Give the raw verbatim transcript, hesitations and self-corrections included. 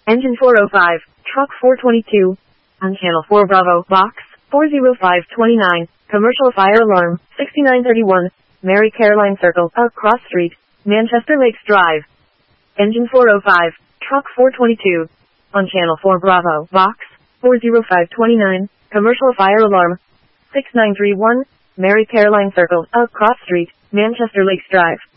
Engine four oh five, Truck four twenty-two. On Channel four Bravo, Box four oh five two nine, Commercial Fire Alarm, sixty-nine thirty-one, Mary Caroline Circle, Cross Street, Manchester Lakes Drive. Engine four oh five, Truck four twenty-two. On Channel four Bravo, Box four oh five two nine, Commercial Fire Alarm, sixty-nine thirty-one, Mary Caroline Circle, Cross Street, Manchester Lakes Drive.